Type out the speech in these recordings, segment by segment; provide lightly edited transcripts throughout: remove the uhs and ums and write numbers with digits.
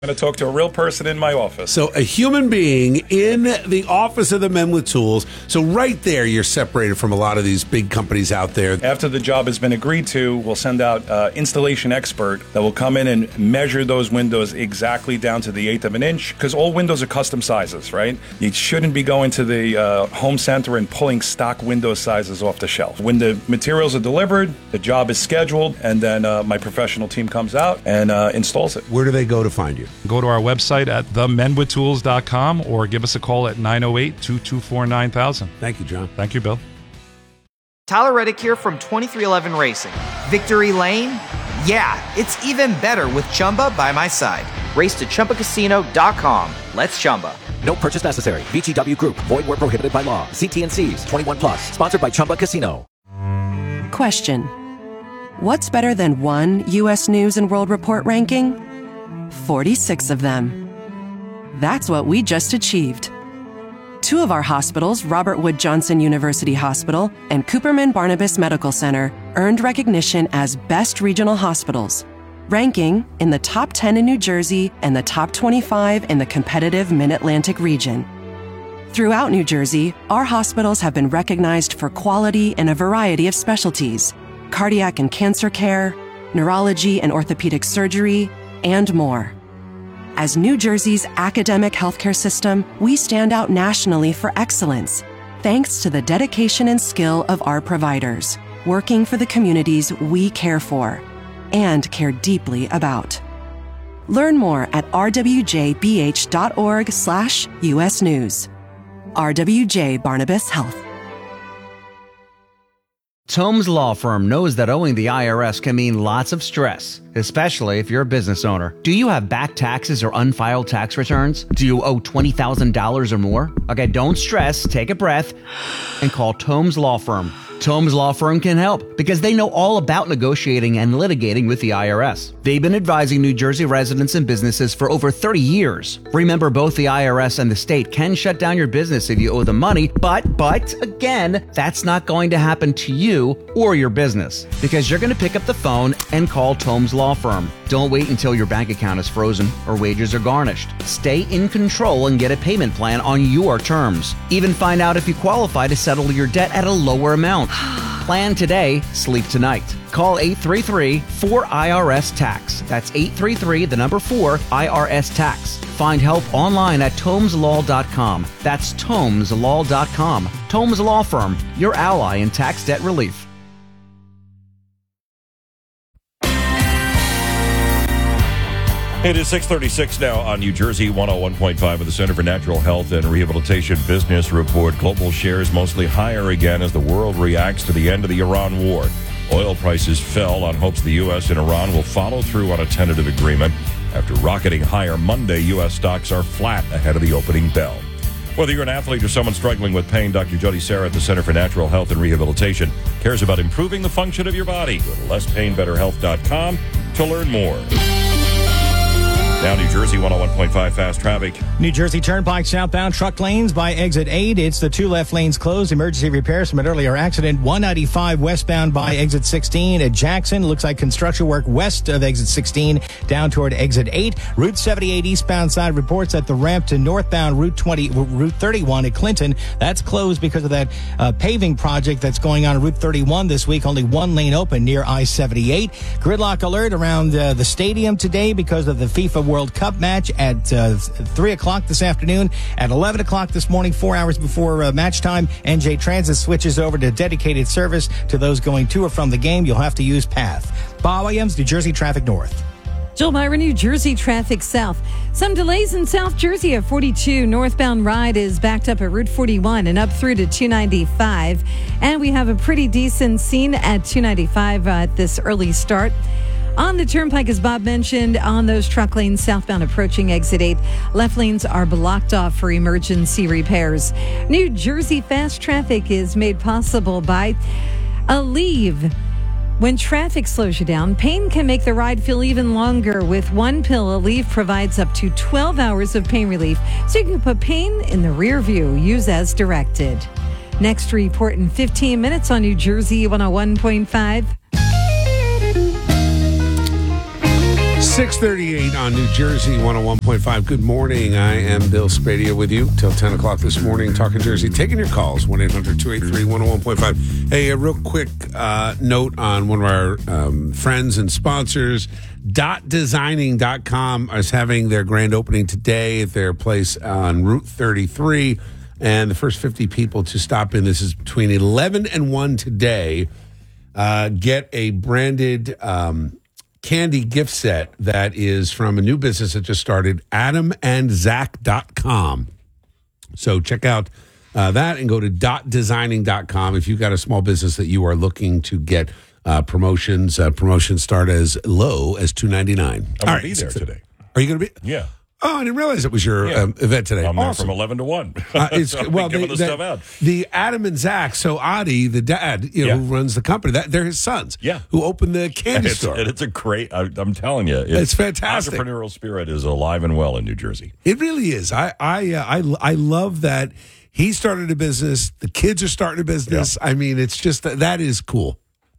I'm going to talk to a real person in my office. So a human being in the office of the Men with Tools. So right there, you're separated from a lot of these big companies out there. After the job has been agreed to, we'll send out an installation expert that will come in and measure those windows exactly down to the 1/8 of an inch, because all windows are custom sizes, right? You shouldn't be going to the home center and pulling stock window sizes off the shelf. When the materials are delivered, the job is scheduled, and then my professional team comes out and installs it. Where do they go to find you? Go to our website at themenwithtools.com or give us a call at 908-224-9000. Thank you, John. Thank you, Bill. Tyler Reddick here from 2311 Racing. Victory Lane? Yeah, it's even better with Chumba by my side. Race to ChumbaCasino.com. Let's Chumba. No purchase necessary. VGW Group. Void where prohibited by law. See T&Cs. 21 plus. Sponsored by Chumba Casino. Question. What's better than one U.S. News and World Report ranking? 46 of them. That's what we just achieved. 2 of our hospitals, Robert Wood Johnson University Hospital and Cooperman Barnabas Medical Center, earned recognition as Best Regional Hospitals, ranking in the top 10 in New Jersey and the top 25 in the competitive Mid-Atlantic region. Throughout New Jersey, our hospitals have been recognized for quality in a variety of specialties: cardiac and cancer care, neurology and orthopedic surgery, and more. As New Jersey's academic healthcare system, we stand out nationally for excellence, thanks to the dedication and skill of our providers, working for the communities we care for and care deeply about. Learn more at rwjbh.org/US News. RWJ Barnabas Health. Tomes Law Firm knows that owing the IRS can mean lots of stress, especially if you're a business owner. Do you have back taxes or unfiled tax returns? Do you owe $20,000 or more? Okay, don't stress, take a breath, and call Tomes Law Firm. Tomes Law Firm can help because they know all about negotiating and litigating with the IRS. They've been advising New Jersey residents and businesses for over 30 years. Remember, both the IRS and the state can shut down your business if you owe them money, but again, that's not going to happen to you or your business because you're going to pick up the phone and call Tomes Law Firm. Don't wait until your bank account is frozen or wages are garnished. Stay in control and get a payment plan on your terms. Even find out if you qualify to settle your debt at a lower amount. Plan today, sleep tonight. Call 833-4IRS-TAX. That's 833-4-IRS-TAX. Find help online at TomesLaw.com. That's TomesLaw.com. Tomes Law Firm, your ally in tax debt relief. It is 6:36 now on New Jersey 101.5 of the Center for Natural Health and Rehabilitation Business Report. Global shares mostly higher again as the world reacts to the end of the Iran war. Oil prices fell on hopes the U.S. and Iran will follow through on a tentative agreement. After rocketing higher Monday, U.S. stocks are flat ahead of the opening bell. Whether you're an athlete or someone struggling with pain, Dr. Jody Serra at the Center for Natural Health and Rehabilitation cares about improving the function of your body. Go to lesspainbetterhealth.com to learn more. Now, New Jersey 101.5 fast traffic. New Jersey Turnpike southbound truck lanes by exit 8. It's the 2 left lanes closed. Emergency repairs from an earlier accident. 195 westbound by exit 16 at Jackson. Looks like construction work west of exit 16 down toward exit 8. Route 78 eastbound side reports that the ramp to northbound Route 31 at Clinton. That's closed because of that paving project that's going on Route 31 this week. Only one lane open near I-78. Gridlock alert around the stadium today because of the FIFA World Cup match at 3 o'clock this afternoon. At 11 o'clock this morning, 4 hours before match time, NJ Transit switches over to dedicated service to those going to or from the game. You'll have to use PATH. Bob Williams, New Jersey Traffic North. Jill Byron, New Jersey Traffic South. Some delays in South Jersey at 42. Northbound ride is backed up at Route 41 and up through to 295. And we have a pretty decent scene at 295 at this early start. On the Turnpike, as Bob mentioned, on those truck lanes southbound approaching exit 8, left lanes are blocked off for emergency repairs. New Jersey fast traffic is made possible by Aleve. When traffic slows you down, pain can make the ride feel even longer. With one pill, Aleve provides up to 12 hours of pain relief, so you can put pain in the rear view. Use as directed. Next report in 15 minutes on New Jersey 101.5. 6:38 on New Jersey 101.5. Good morning. I am Bill Spadia with you till 10 o'clock this morning, talking Jersey, taking your calls, 1-800-283-101.5. Hey, a real quick note on one of our friends and sponsors. DotDesigning.com is having their grand opening today at their place on Route 33. And the first 50 people to stop in, this is between 11 and 1 today, get a branded candy gift set that is from a new business that just started, AdamandZach.com. So check out that and go to .designing.com if you've got a small business that you are looking to get promotions. Promotions start as low as $2.99. I'm going to be there today. Are you going to be? Yeah. Oh, I didn't realize it was your event today. I'm there Awesome. from 11 to 1. It's So well, giving the stuff out. The Adam and Zach. So Adi, the dad, who runs the company, they're his sons. Yeah. Who opened the candy store. And it's a great. I'm telling you, It's fantastic. Entrepreneurial spirit is alive and well in New Jersey. It really is. I love that he started a business. The kids are starting a business. Yeah. I mean, it's just that is cool.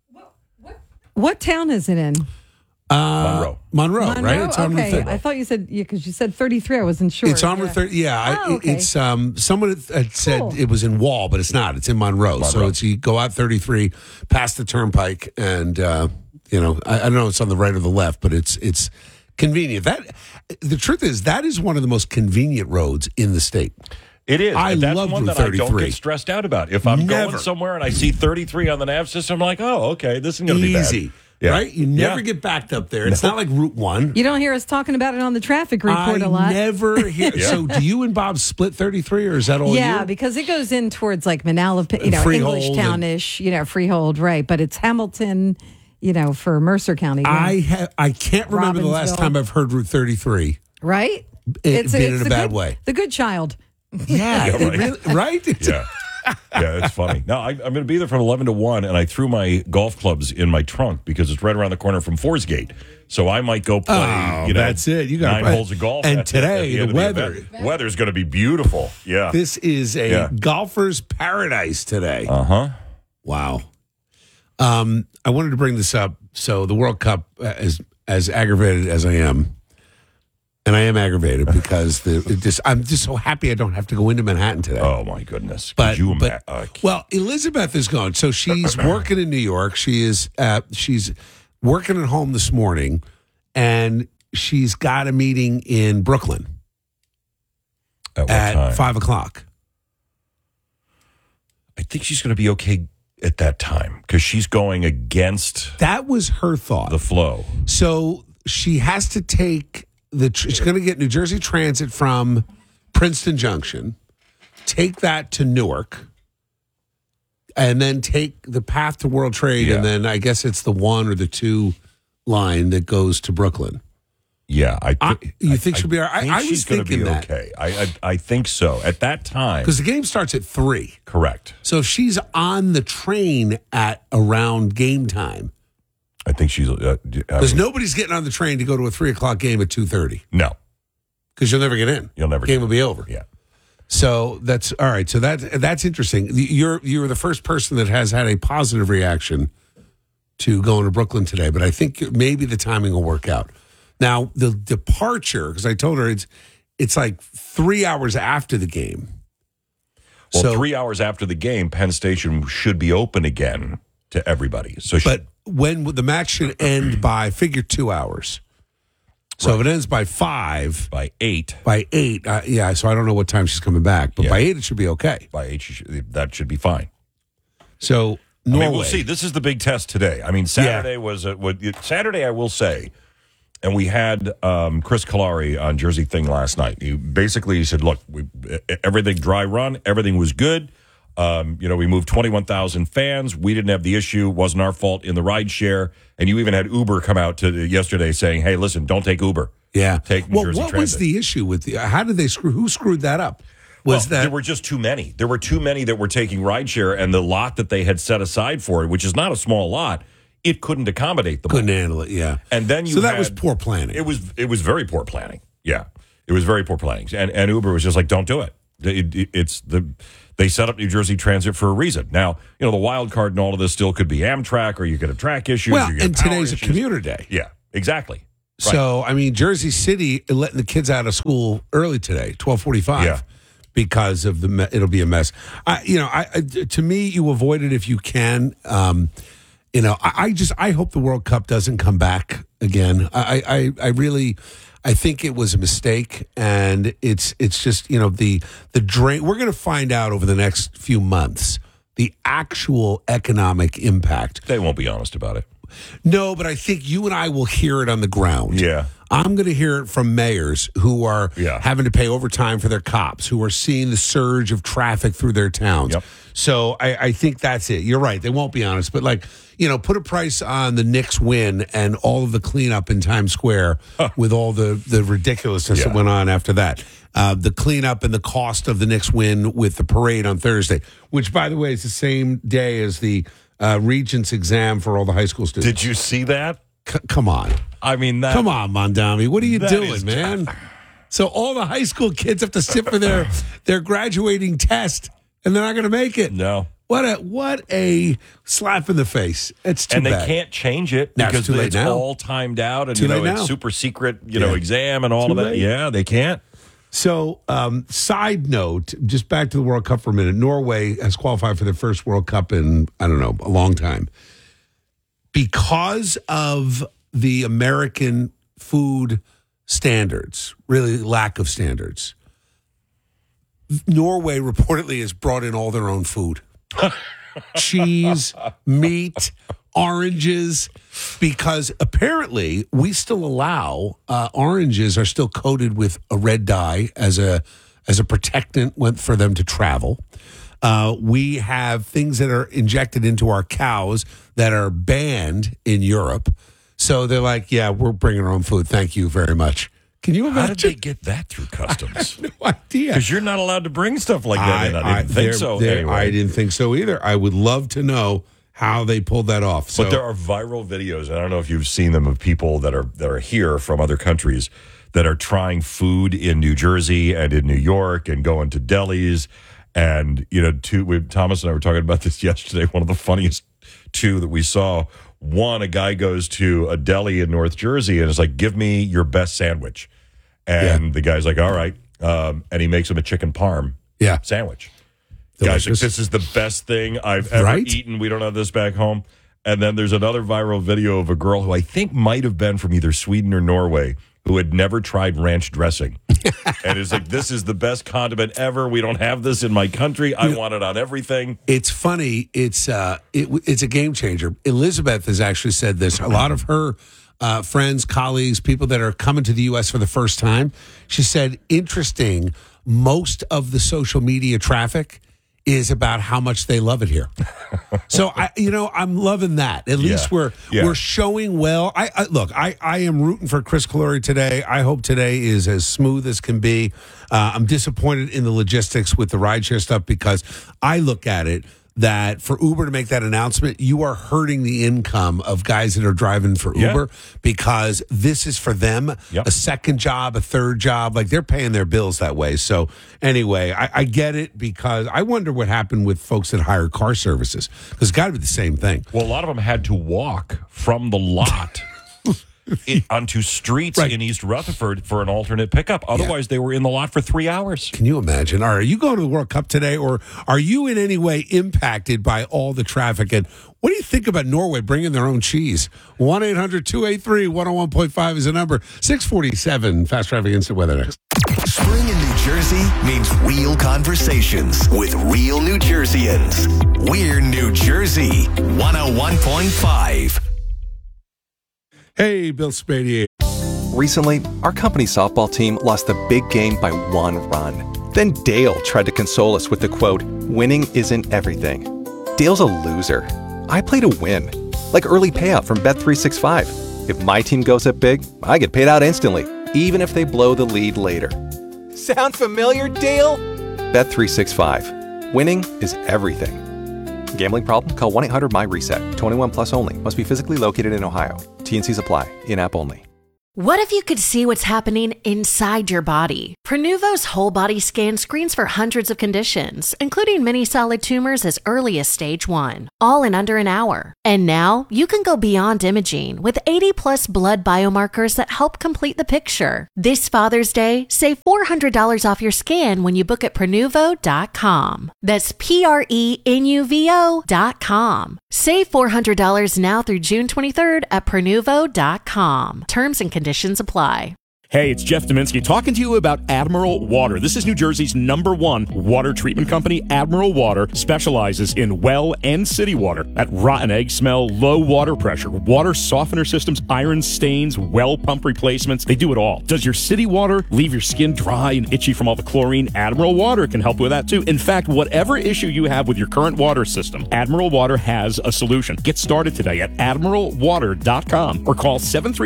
What town is it in? Monroe, right? It's on Route Okay, 30. I thought you said because you said 33. I wasn't sure. It's on Route 30. Yeah, Oh, okay. it's someone had said Cool. it was in Wall, but it's not. It's in Monroe. So it's you go out 33 past the turnpike, and I don't know it's on the right or the left, but it's convenient. The truth is that is one of the most convenient roads in the state. It is. I And that's love one Route that I don't 33. get stressed out about. If I'm Never. going somewhere and I see 33 on the nav system, I'm like, oh, okay, this isn't going to be bad. Easy. Yeah. Right? You never Yeah. get backed up there. It's not like Route 1. You don't hear us talking about it on the traffic report a lot. I never hear. Yeah. So, do you and Bob split 33, or is that all Yeah, you? because it goes in towards like Manalapan, Freehold Englishtown-ish, Freehold, right? But it's Hamilton, for Mercer County, I can't remember the last Robbinsville. time I've heard Route 33. right? It's been in a the bad good- way. The good child. Yeah, Yeah, it right. really- right? Yeah. Yeah, it's funny. No, I'm going to be there from 11 to 1, and I threw my golf clubs in my trunk because it's right around the corner from Forsgate. So I might go play, that's it. You gotta 9 play. holes of golf. And at today, end the of weather. event. Weather's going to be beautiful. Yeah. This is a Yeah. golfer's paradise today. Uh-huh. Wow. I wanted to bring this up. So the World Cup, as aggravated as I am, and I am aggravated because I'm just so happy I don't have to go into Manhattan today. Oh, my goodness. But, Could you well, Elizabeth is gone. So she's working in New York. She's working at home this morning, and she's got a meeting in Brooklyn at what at time? 5 o'clock. I think she's going to be okay at that time because she's going against That was her thought. the flow. So she has to take she's going to get New Jersey Transit from Princeton Junction, take that to Newark, and then take the path to World Trade, Yeah. and then I guess it's the 1 or the 2 line that goes to Brooklyn. Yeah, You think she'll be all right? think I was she's going to thinking be that. okay. I think so. At that time, Because the game starts at 3. correct. So if she's on the train at around game time, I think she's because nobody's getting on the train to go to a 3 o'clock game at 2:30 no. because you'll never get in. You'll never game get will be over. Yeah. So that's all right. So that's interesting. You're the first person that has had a positive reaction to going to Brooklyn today, but I think maybe the timing will work out. Now the departure, because I told her it's like 3 hours after the game. Well, So- 3 hours after the game, Penn Station should be open again to everybody. So, But when the match should end by figure 2 hours. So if it ends by 5, by 8, yeah. So I don't know what time she's coming back, but Yeah. by 8 it should be okay. by 8, that should be fine. So I Norway, mean, we'll see. This is the big test today. I mean, Saturday Saturday, I will say, and we had Chris Kalari on Jersey Thing last night. He said, look, everything dry run, everything was good. We moved 21,000 fans. We didn't have the issue. It wasn't our fault in the ride share. And you even had Uber come out yesterday saying, hey, listen, don't take Uber. yeah. Take New Jersey what was Transit. the issue with how did they who screwed that up? There were just too many. There were too many that were taking rideshare, and the lot that they had set aside for it, which is not a small lot, it couldn't accommodate them. couldn't handle it? Yeah. And then so that was poor planning. It was very poor planning. Yeah, it was very poor planning. And Uber was just like, don't do it. They set up New Jersey Transit for a reason. Now, the wild card in all of this still could be Amtrak, or you could have track issues. Well, you could have and power today's issues. a commuter day. Yeah, exactly. So, I mean, Jersey City letting the kids out of school early today, 12:45. Yeah. Because of it'll be a mess. To me, you avoid it if you can. I hope the World Cup doesn't come back again. I think it was a mistake, and it's just the drain. We're going to find out over the next few months the actual economic impact. They won't be honest about it. No, but I think you and I will hear it on the ground. Yeah. I'm going to hear it from mayors who are having to pay overtime for their cops, who are seeing the surge of traffic through their towns. Yep. So I think that's it. You're right. They won't be honest. But, put a price on the Knicks win and all of the cleanup in Times Square with all the ridiculousness that went on after that. The cleanup and the cost of the Knicks win with the parade on Thursday, which, by the way, is the same day as the Regents exam for all the high school students. Did you see that? Come on. I mean, come on, Mondami. What are you doing, man? So all the high school kids have to sit for their graduating test, and they're not going to make it. No. What a slap in the face. It's too bad. And they can't change it because it's all timed out, and it's super secret, exam and all of that. Yeah, they can't. So, side note, just back to the World Cup for a minute. Norway has qualified for their first World Cup in, I don't know, a long time. Because of the American food standards, really lack of standards, Norway reportedly has brought in all their own food. Cheese, meat, oranges, because apparently we still allow oranges are still coated with a red dye as a protectant for them to travel. We have things that are injected into our cows that are banned in Europe. So they're like, yeah, we're bringing our own food. Thank you very much. Can you imagine? How did they get that through customs? I have no idea. Because you're not allowed to bring stuff like that in. I didn't think so. Anyway. I didn't think so either. I would love to know how they pulled that off. But there are viral videos, and I don't know if you've seen them, of people that are here from other countries that are trying food in New Jersey and in New York and going to delis. And, Thomas and I were talking about this yesterday. One of the funniest two that we saw. One, a guy goes to a deli in North Jersey and is like, give me your best sandwich. And the guy's like, all right. And he makes him a chicken parm sandwich. Delicious. Guy's like, this is the best thing I've ever eaten. We don't have this back home. And then there's another viral video of a girl who I think might have been from either Sweden or Norway who had never tried ranch dressing. And is like, this is the best condiment ever. We don't have this in my country. I want it on everything. It's funny. It's a game changer. Elizabeth has actually said this. A lot of her friends, colleagues, people that are coming to the U.S. for the first time, she said, interesting, most of the social media traffic is about how much they love it here. So I'm loving that. At least we're showing well. I am rooting for Chris Caluri today. I hope today is as smooth as can be. I'm disappointed in the logistics with the rideshare stuff because I look at it that for Uber to make that announcement, you are hurting the income of guys that are driving for Uber because this is for them a second job, a third job. Like they're paying their bills that way. So anyway, I get it because I wonder what happened with folks that hire car services because it's got to be the same thing. Well, a lot of them had to walk from the lot onto streets in East Rutherford for an alternate pickup. Otherwise, they were in the lot for 3 hours. Can you imagine? All right, are you going to the World Cup today, or are you in any way impacted by all the traffic? And what do you think about Norway bringing their own cheese? 1-800-283-101.5 is the number. 647, Fast Traffic Instant Weather next. Spring in New Jersey means real conversations with real New Jerseyans. We're New Jersey 101.5. Hey, Bill Spadier. Recently, our company softball team lost the big game by 1 run. Then Dale tried to console us with the quote, winning isn't everything. Dale's a loser. I play to win. Like early payout from Bet365. If my team goes up big, I get paid out instantly, even if they blow the lead later. Sound familiar, Dale? Bet365. Winning is everything. Gambling problem? Call 1-800-MY-RESET. 21 plus only. Must be physically located in Ohio. T&Cs apply. In-app only. What if you could see what's happening inside your body? Prenuvo's whole body scan screens for hundreds of conditions, including many solid tumors as early as stage 1, all in under an hour. And now you can go beyond imaging with 80 plus blood biomarkers that help complete the picture. This Father's Day, save $400 off your scan when you book at Prenuvo.com. That's Prenuvo.com. Save $400 now through June 23rd at Prenuvo.com. Terms and conditions apply. Hey, it's Jeff Dominski talking to you about Admiral Water. This is New Jersey's #1 water treatment company. Admiral Water specializes in well and city water. That rotten egg smell, low water pressure, water softener systems, iron stains, well pump replacements. They do it all. Does your city water leave your skin dry and itchy from all the chlorine? Admiral Water can help with that too. In fact, whatever issue you have with your current water system, Admiral Water has a solution. Get started today at admiralwater.com or call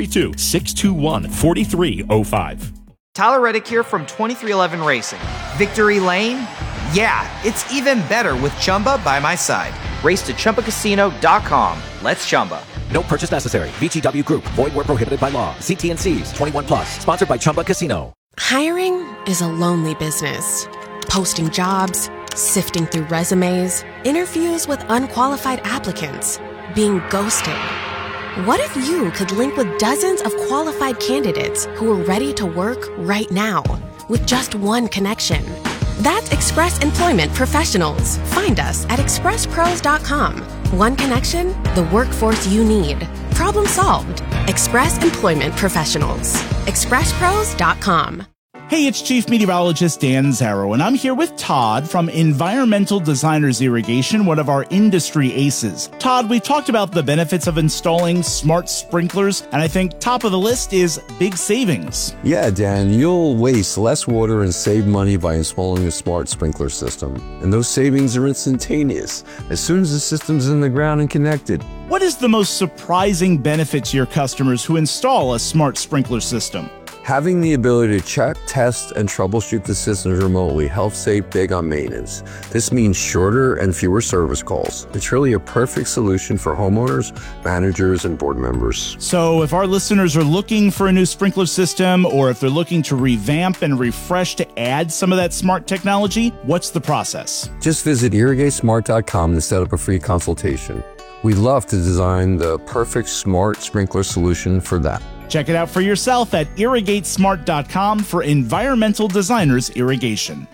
732-621-4305. Tyler Reddick here from 2311 Racing. Victory Lane? Yeah, it's even better with Chumba by my side. Race to ChumbaCasino.com. Let's Chumba. No purchase necessary. VGW Group. Void where prohibited by law. See T&Cs. 21 plus. Sponsored by Chumba Casino. Hiring is a lonely business. Posting jobs, sifting through resumes, interviews with unqualified applicants, being ghosted. What if you could link with dozens of qualified candidates who are ready to work right now with just one connection? That's Express Employment Professionals. Find us at expresspros.com. One connection, the workforce you need. Problem solved. Express Employment Professionals. expresspros.com. Hey, it's Chief Meteorologist Dan Zarrow, and I'm here with Todd from Environmental Designers Irrigation, one of our industry aces. Todd, we've talked about the benefits of installing smart sprinklers, and I think top of the list is big savings. Yeah, Dan, you'll waste less water and save money by installing a smart sprinkler system. And those savings are instantaneous as soon as the system's in the ground and connected. What is the most surprising benefit to your customers who install a smart sprinkler system? Having the ability to check, test, and troubleshoot the systems remotely helps save big on maintenance. This means shorter and fewer service calls. It's really a perfect solution for homeowners, managers, and board members. So if our listeners are looking for a new sprinkler system, or if they're looking to revamp and refresh to add some of that smart technology, what's the process? Just visit irrigatesmart.com to set up a free consultation. We'd love to design the perfect smart sprinkler solution for that. Check it out for yourself at irrigatesmart.com for Environmental Designers Irrigation.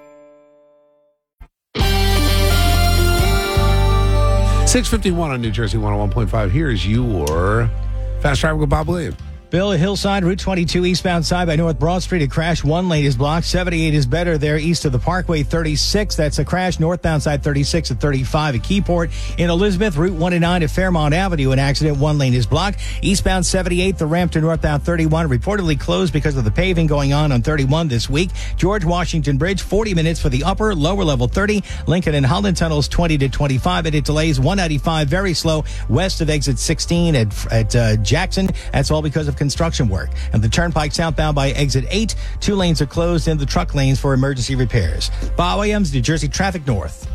.651 on New Jersey 101.5. Here's your Fast Traffic with Bob Williams. Bill, Hillside, Route 22 eastbound side by North Broad Street. A crash. One lane is blocked. 78 is better there east of the Parkway. 36, that's a crash. Northbound side 36 at 35 at Keyport. In Elizabeth, Route 109 at Fairmount Avenue, an accident. One lane is blocked. Eastbound 78, the ramp to northbound 31 reportedly closed because of the paving going on 31 this week. George Washington Bridge, 40 minutes for the upper, lower level 30. Lincoln and Holland tunnels 20 to 25. And it delays 195 very slow west of exit 16 at Jackson. That's all because of construction work. And the Turnpike southbound by exit 8, 2 lanes are closed in the truck lanes for emergency repairs. Bob Williams, New Jersey Traffic North.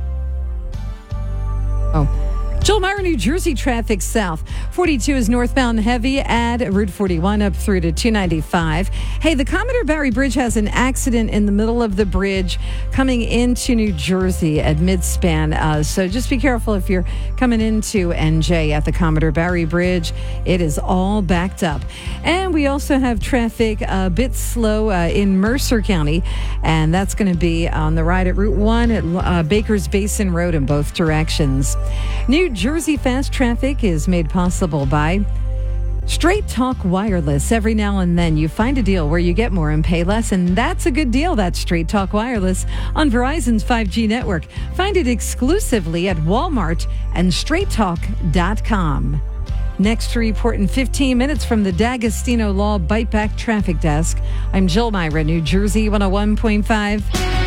Joel Meyer, New Jersey traffic south. 42 is northbound heavy at Route 41 up through to 295. Hey, the Commodore Barry Bridge has an accident in the middle of the bridge coming into New Jersey at midspan. So just be careful if you're coming into NJ at the Commodore Barry Bridge. It is all backed up. And we also have traffic a bit slow in Mercer County, and that's going to be on the ride at Route 1 at Baker's Basin Road in both directions. New Jersey fast traffic is made possible by Straight Talk Wireless. Every now and then you find a deal where you get more and pay less, and that's a good deal. That's Straight Talk Wireless on Verizon's 5G network. Find it exclusively at Walmart and straighttalk.com. Next to report in 15 minutes from the D'Agostino Law Bite Back Traffic Desk. I'm Jill Myra, New Jersey 101.5.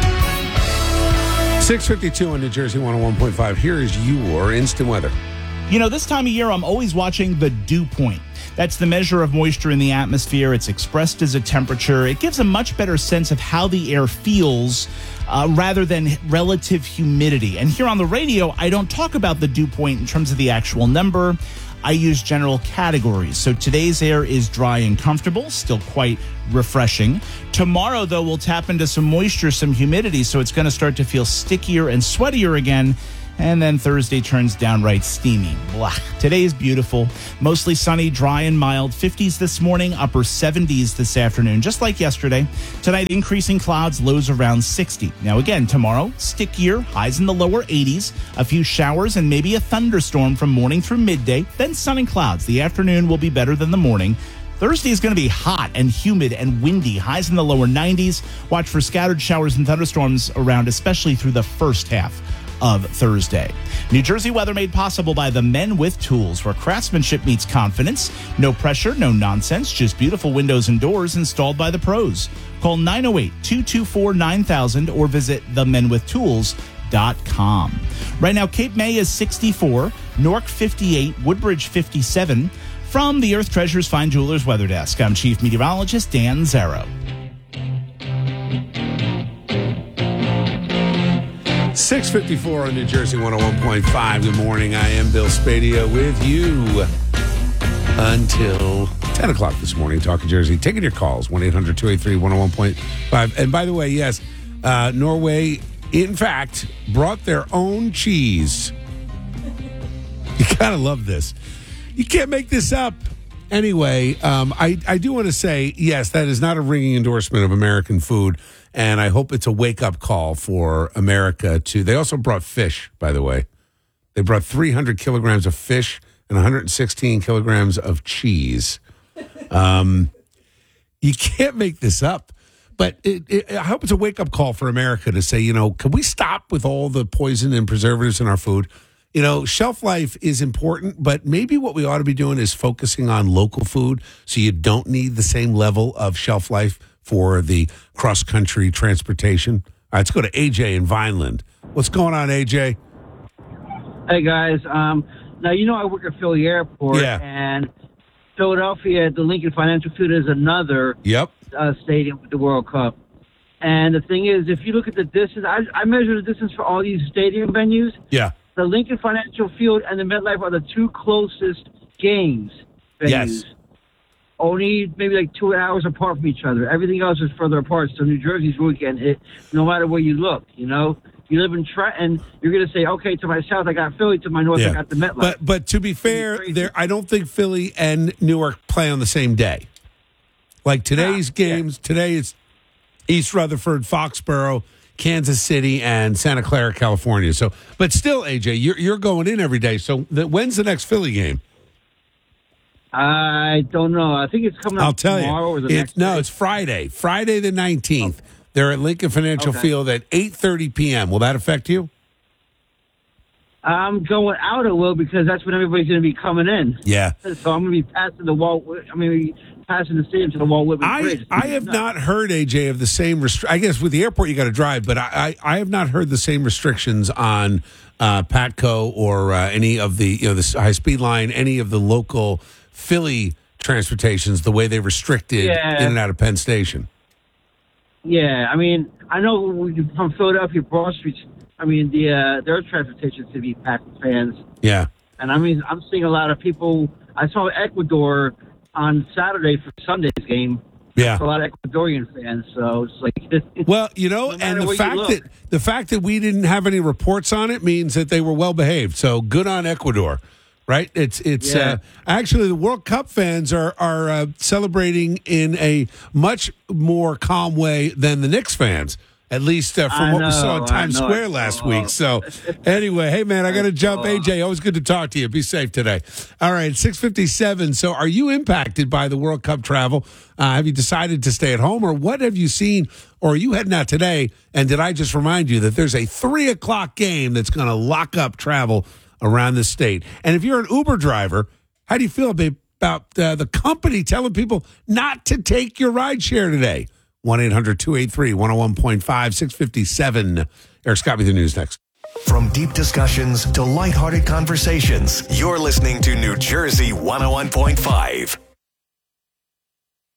652 on New Jersey 101.5. Here is your instant weather. You know, this time of year, I'm always watching the dew point. That's the measure of moisture in the atmosphere. It's expressed as a temperature. It gives a much better sense of how the air feels rather than relative humidity. And here on the radio, I don't talk about the dew point in terms of the actual number. I use general categories. So today's air is dry and comfortable, still quite refreshing. Tomorrow, though, we'll tap into some moisture, some humidity, so it's going to start to feel stickier and sweatier again. And then Thursday turns downright steamy. Blah. Today is beautiful. Mostly sunny, dry and mild. 50s this morning, upper 70s this afternoon, just like yesterday. Tonight, increasing clouds, lows around 60. Now again, tomorrow, stickier, highs in the lower 80s. A few showers and maybe a thunderstorm from morning through midday. Then sun and clouds. The afternoon will be better than the morning. Thursday is going to be hot and humid and windy. Highs in the lower 90s. Watch for scattered showers and thunderstorms around, especially through the first half of Thursday. New Jersey weather made possible by the Men with Tools, where craftsmanship meets confidence. No pressure, no nonsense, just beautiful windows and doors installed by the pros. Call 908-224-9000 or visit themenwithtools.com. Right now, Cape May is 64, Newark 58, Woodbridge 57. From the Earth Treasures Fine Jewelers Weather Desk, I'm Chief Meteorologist Dan Zarrow. 6:54 on New Jersey 101.5. Good morning. I am Bill Spadia with you until 10 o'clock this morning. Talking Jersey. Taking your calls. 1-800-283-101.5. And by the way, yes, Norway, in fact, brought their own cheese. You gotta love this. You can't make this up. Anyway, I do want to say, yes, that is not a ringing endorsement of American food. And I hope it's a wake-up call for America, too. They also brought fish, by the way. They brought 300 kilograms of fish and 116 kilograms of cheese. You can't make this up. But I hope it's a wake-up call for America to say, can we stop with all the poison and preservatives in our food? Shelf life is important, but maybe what we ought to be doing is focusing on local food so you don't need the same level of shelf life for the cross-country transportation. All right, let's go to AJ in Vineland. What's going on, AJ? Hey, guys. Now, I work at Philly Airport, and Philadelphia, the Lincoln Financial Field is another stadium with the World Cup. And the thing is, if you look at the distance, I measure the distance for all these stadium venues. Yeah. The Lincoln Financial Field and the MetLife are the two closest venues. Yes. Only maybe like 2 hours apart from each other. Everything else is further apart. So New Jersey's really getting hit no matter where you look, You live in Trenton, you're going to say, okay, to my south, I got Philly. To my north, I got the MetLife. But to be fair, I don't think Philly and Newark play on the same day. Like today's games, today it's East Rutherford, Foxborough, Kansas City, and Santa Clara, California. So, but still, AJ, you're going in every day. So when's the next Philly game? I don't know. I think it's coming up tomorrow or the next day. No, it's Friday. Friday the 19th. Oh. They're at Lincoln Financial Field at 8:30 p.m. Will that affect you? I'm going out a little because that's when everybody's going to be coming in. Yeah. So I'm going to be passing the stadium to the Walt Whitman Bridge. I have not heard, AJ, of the same I guess with the airport you got to drive, but I have not heard the same restrictions on Patco or any of the the high speed line, any of the local Philly transportations, the way they restricted in and out of Penn Station. Yeah, I know from Philadelphia, Broad Street, their transportation to be packed with fans. Yeah. And I'm seeing a lot of people. I saw Ecuador on Saturday for Sunday's game. Yeah. A lot of Ecuadorian fans. So it's like, well, and the fact that we didn't have any reports on it means that they were well behaved. So good on Ecuador. Right, it's actually the World Cup fans are celebrating in a much more calm way than the Knicks fans, at least from what we saw in Times Square last week. So, anyway, hey man, I got to jump. AJ, always good to talk to you. Be safe today. All right, 6:57. So, are you impacted by the World Cup travel? Have you decided to stay at home, or what have you seen? Or are you heading out today? And did I just remind you that there's a 3:00 game that's going to lock up travel around the state? And if you're an Uber driver, how do you feel about the company telling people not to take your ride share today? 1-800-283-101.5, 657. Eric Scott with the news next. From deep discussions to lighthearted conversations, you're listening to New Jersey 101.5.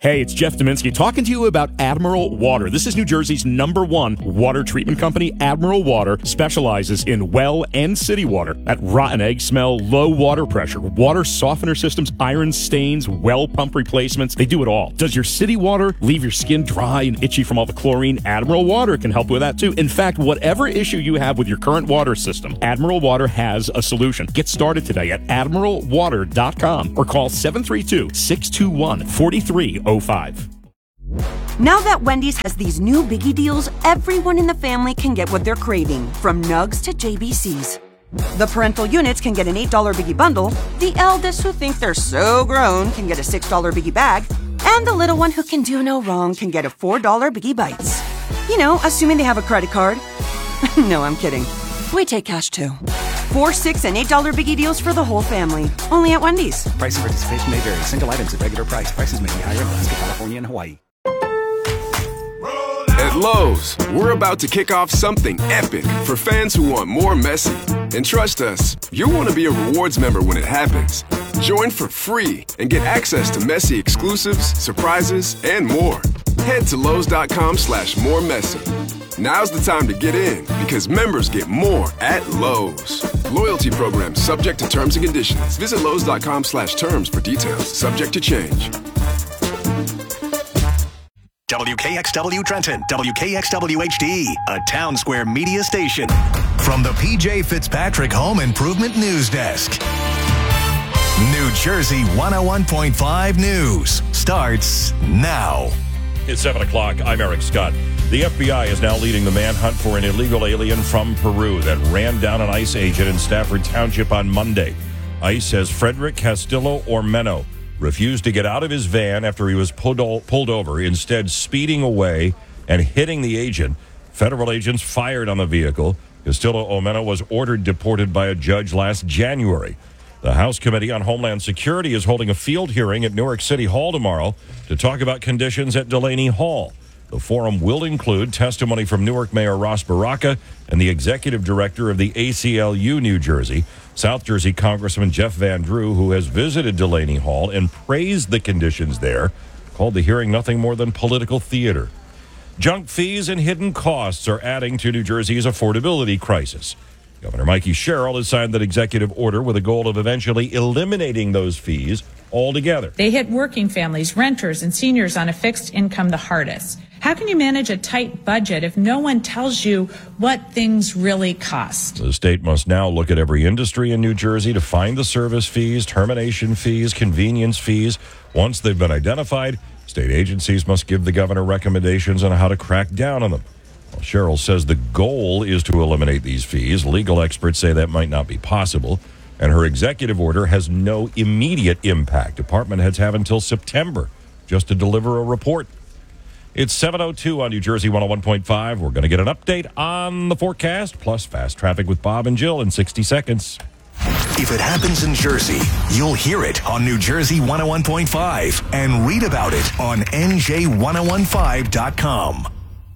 Hey, it's Jeff Dominski talking to you about Admiral Water. This is New Jersey's #1 water treatment company. Admiral Water specializes in well and city water. That rotten egg smell, low water pressure, water softener systems, iron stains, well pump replacements. They do it all. Does your city water leave your skin dry and itchy from all the chlorine? Admiral Water can help with that too. In fact, whatever issue you have with your current water system, Admiral Water has a solution. Get started today at admiralwater.com or call 732-621-4305. Now that Wendy's has these new biggie deals, everyone in the family can get what they're craving, from nugs to JBCs. The parental units can get an $8 biggie bundle, the eldest who think they're so grown can get a $6 biggie bag, and the little one who can do no wrong can get a $4 biggie bites. You know, assuming they have a credit card. No, I'm kidding. We take cash too. 4, 6, and $8 biggie deals for the whole family. Only at Wendy's. Price and participation may vary. Single items at regular price. Prices may be higher in Alaska, California, and Hawaii. At Lowe's, we're about to kick off something epic for fans who want more Messi. And trust us, you'll want to be a rewards member when it happens. Join for free and get access to Messi exclusives, surprises, and more. Head to Lowe's.com/moremessy. Now's the time to get in because members get more at Lowe's. Loyalty program subject to terms and conditions. Visit Lowe's.com/terms for details. Subject to change. WKXW Trenton, WKXW HD, a Town Square media station. From the PJ Fitzpatrick Home Improvement News Desk. New Jersey 101.5 News starts now. It's 7 o'clock. I'm Eric Scott. The FBI is now leading the manhunt for an illegal alien from Peru that ran down an ICE agent in Stafford Township on Monday. ICE says Frederick Castillo Ormeno refused to get out of his van after he was pulled over, instead speeding away and hitting the agent. Federal agents fired on the vehicle. Castillo Ormeno was ordered deported by a judge last January. The House Committee on Homeland Security is holding a field hearing at Newark City Hall tomorrow to talk about conditions at Delaney Hall. The forum will include testimony from Newark Mayor Ross Baraka and the executive director of the ACLU New Jersey, South Jersey Congressman Jeff Van Drew, who has visited Delaney Hall and praised the conditions there, called the hearing nothing more than political theater. Junk fees and hidden costs are adding to New Jersey's affordability crisis. Governor Mikey Sherrill has signed that executive order with a goal of eventually eliminating those fees altogether. They hit working families, renters, and seniors on a fixed income the hardest. How can you manage a tight budget if no one tells you what things really cost? The state must now look at every industry in New Jersey to find the service fees, termination fees, convenience fees. Once they've been identified, state agencies must give the governor recommendations on how to crack down on them. Well, Sherrill says the goal is to eliminate these fees. Legal experts say that might not be possible, and her executive order has no immediate impact. Department heads have until September just to deliver a report. It's 7:02 on New Jersey 101.5. We're going to get an update on the forecast, plus fast traffic with Bob and Jill in 60 seconds. If it happens in Jersey, you'll hear it on New Jersey 101.5 and read about it on NJ1015.com.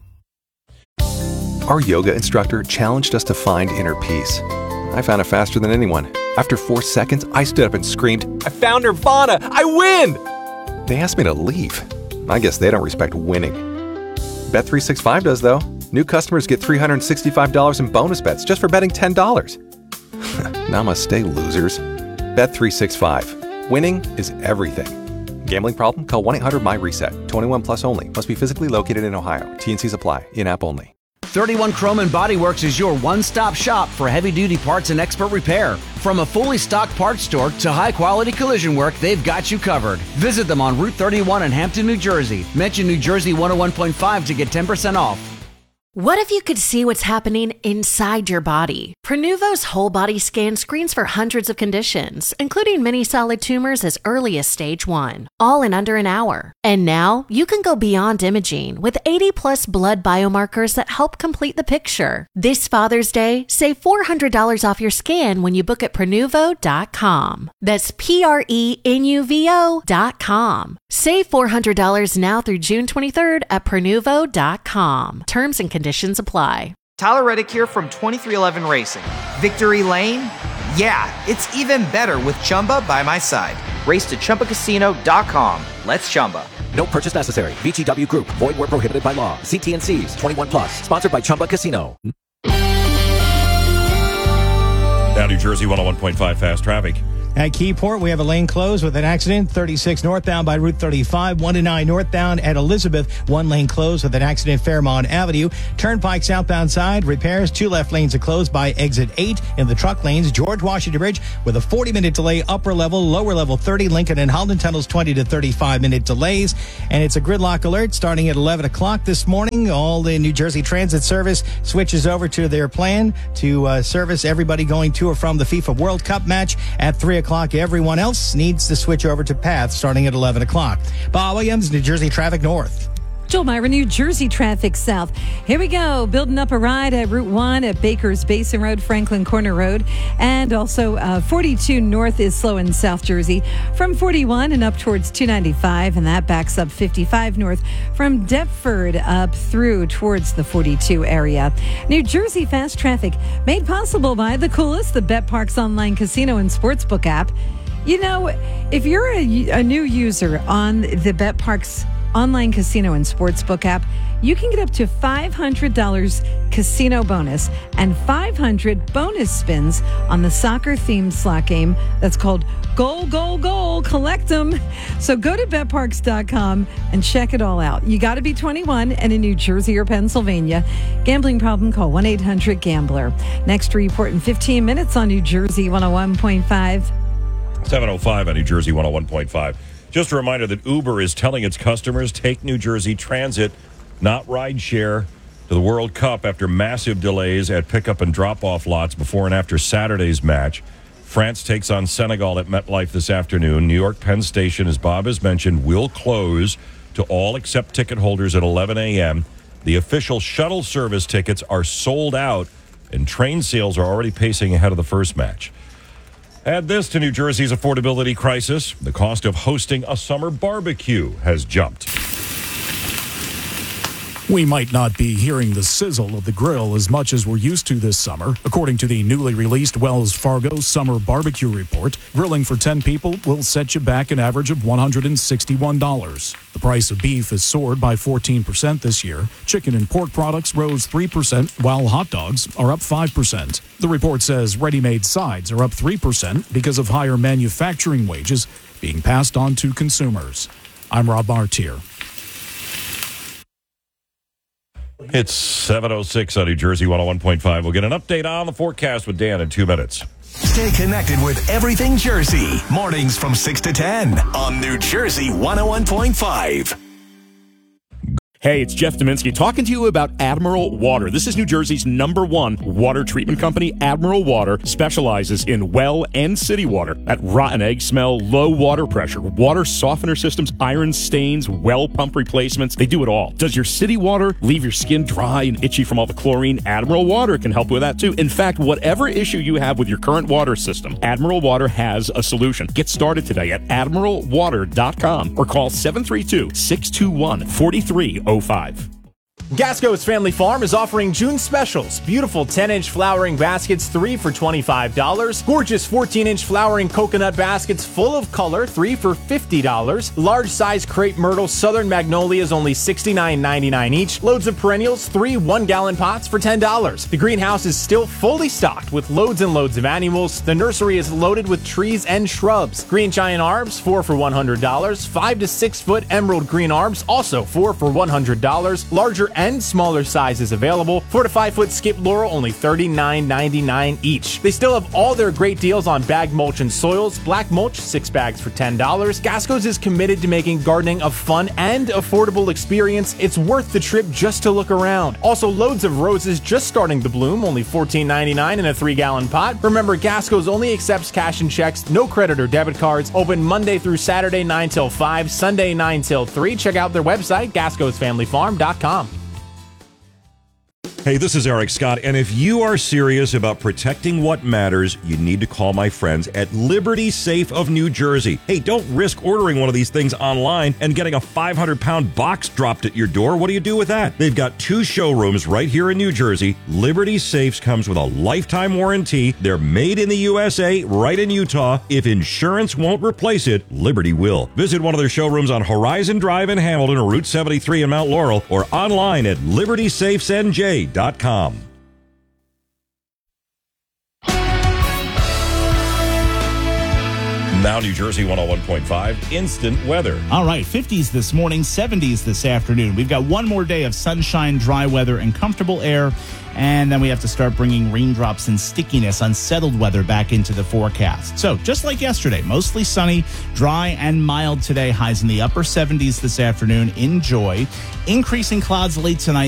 Our yoga instructor challenged us to find inner peace. I found it faster than anyone. After 4 seconds, I stood up and screamed, "I found Nirvana! I win!" They asked me to leave. I guess they don't respect winning. Bet365 does, though. New customers get $365 in bonus bets just for betting $10. Namaste, losers. Bet365. Winning is everything. Gambling problem? Call 1-800-MY-RESET. 21 plus only. Must be physically located in Ohio. T&Cs apply. In-app only. 31 Chrome and Body Works is your one-stop shop for heavy-duty parts and expert repair. From a fully stocked parts store to high-quality collision work, they've got you covered. Visit them on Route 31 in Hampton, New Jersey. Mention New Jersey 101.5 to get 10% off. What if you could see what's happening inside your body? Prenuvo's whole body scan screens for hundreds of conditions, including many solid tumors as early as stage 1, all in under an hour. And now you can go beyond imaging with 80+ blood biomarkers that help complete the picture. This Father's Day, save $400 off your scan when you book at Prenuvo.com. That's Prenuvo.com. Save $400 now through June 23rd at Prenuvo.com. Terms and conditions apply. Tyler Reddick here from 2311 Racing. Victory Lane? Yeah, it's even better with Chumba by my side. Race to ChumbaCasino.com. Let's Chumba. No purchase necessary. VGW Group. Void where prohibited by law. See T&Cs. 21 plus. Sponsored by Chumba Casino. Now New Jersey 101.5 fast traffic. At Keyport, we have a lane closed with an accident. 36 northbound by Route 35. 1 to 9 northbound at Elizabeth. 1 lane closed with an accident Fairmont Avenue. Turnpike southbound side. Repairs. 2 left lanes are closed by exit 8 in the truck lanes. George Washington Bridge with a 40-minute delay. Upper level, lower level 30. Lincoln and Holland tunnels 20 to 35-minute delays. And it's a gridlock alert starting at 11 o'clock this morning. All the New Jersey Transit Service switches over to their plan to service everybody going to or from the FIFA World Cup match at 3 o'clock. Everyone else needs to switch over to PATH starting at 11 o'clock. Bob Williams, New Jersey Traffic North. Joel Myra, New Jersey Traffic South. Here we go. Building up a ride at Route 1 at Baker's Basin Road, Franklin Corner Road. And also 42 North is slow in South Jersey from 41 and up towards 295. And that backs up 55 North from Deptford up through towards the 42 area. New Jersey Fast Traffic made possible by the coolest, the BetParx online casino and sportsbook app. You know, if you're a new user on the BetParx online casino and sportsbook app, you can get up to $500 casino bonus and 500 bonus spins on the soccer-themed slot game that's called Goal, Goal, Goal. Collect them. So go to betparx.com and check it all out. You got to be 21 and in New Jersey or Pennsylvania. Gambling problem, call 1-800-GAMBLER. Next report in 15 minutes on New Jersey 101.5. 7:05 on New Jersey 101.5. Just a reminder that Uber is telling its customers take New Jersey Transit, not rideshare, to the World Cup after massive delays at pickup and drop-off lots before and after Saturday's match. France takes on Senegal at MetLife this afternoon. New York Penn Station, as Bob has mentioned, will close to all except ticket holders at 11 a.m. The official shuttle service tickets are sold out, and train sales are already pacing ahead of the first match. Add this to New Jersey's affordability crisis. The cost of hosting a summer barbecue has jumped. We might not be hearing the sizzle of the grill as much as we're used to this summer. According to the newly released Wells Fargo Summer Barbecue Report, grilling for 10 people will set you back an average of $161. The price of beef has soared by 14% this year. Chicken and pork products rose 3%, while hot dogs are up 5%. The report says ready-made sides are up 3% because of higher manufacturing wages being passed on to consumers. I'm Rob Martier. It's 7:06 on New Jersey 101.5. We'll get an update on the forecast with Dan in 2 minutes. Stay connected with Everything Jersey. Mornings from 6 to 10 on New Jersey 101.5. Hey, it's Jeff Dominski talking to you about Admiral Water. This is New Jersey's #1 water treatment company. Admiral Water specializes in well and city water. That rotten egg smell, low water pressure, water softener systems, iron stains, well pump replacements. They do it all. Does your city water leave your skin dry and itchy from all the chlorine? Admiral Water can help with that too. In fact, whatever issue you have with your current water system, Admiral Water has a solution. Get started today at admiralwater.com or call 732-621-4305. Gasco's Family Farm is offering June specials. Beautiful 10-inch flowering baskets, 3 for $25. Gorgeous 14-inch flowering coconut baskets full of color, 3 for $50. Large size crepe myrtle Southern Magnolias, only $69.99 each. Loads of perennials, 3 1-gallon pots for $10. The greenhouse is still fully stocked with loads and loads of annuals. The nursery is loaded with trees and shrubs. Green giant arbs, 4 for $100. 5 to 6 foot emerald green arbs, also 4 for $100. Larger and smaller sizes available. 4 to 5 foot skip laurel, only $39.99 each. They still have all their great deals on bag mulch and soils. Black mulch, 6 bags for $10. Gasco's is committed to making gardening a fun and affordable experience. It's worth the trip just to look around. Also, loads of roses just starting to bloom, only $14.99 in a 3-gallon pot. Remember, Gasco's only accepts cash and checks, no credit or debit cards. Open Monday through Saturday 9 till 5, Sunday 9 till 3. Check out their website, gascosfamilyfarm.com. Hey, this is Eric Scott, and if you are serious about protecting what matters, you need to call my friends at Liberty Safe of New Jersey. Hey, don't risk ordering one of these things online and getting a 500-pound box dropped at your door. What do you do with that? They've got 2 showrooms right here in New Jersey. Liberty Safes comes with a lifetime warranty. They're made in the USA, right in Utah. If insurance won't replace it, Liberty will. Visit one of their showrooms on Horizon Drive in Hamilton or Route 73 in Mount Laurel, or online at libertysafesnj.com. Now New Jersey 101.5, instant weather. All right, 50s this morning, 70s this afternoon. We've got one more day of sunshine, dry weather, and comfortable air. And then we have to start bringing raindrops and stickiness, unsettled weather back into the forecast. So just like yesterday, mostly sunny, dry, and mild today. Highs in the upper 70s this afternoon. Enjoy. Increasing clouds late tonight.